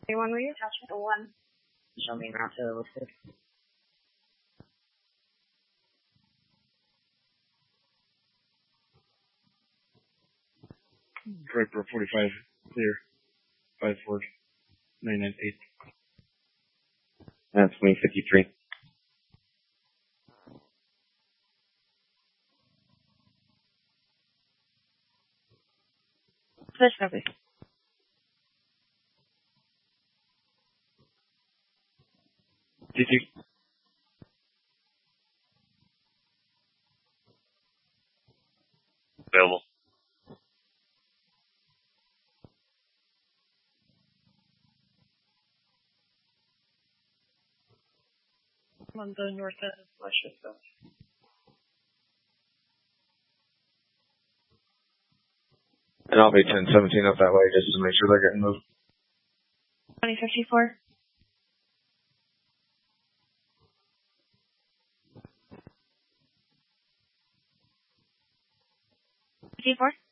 Anyone read attachment 1? Show me route to the listed. Correct, 45, clear. 54998. That's wing 53. Push copy. GT. Available. On the north end of Flusher stuff. And I'll be 1017 up that way just to make sure they're getting moved. 2054. G4.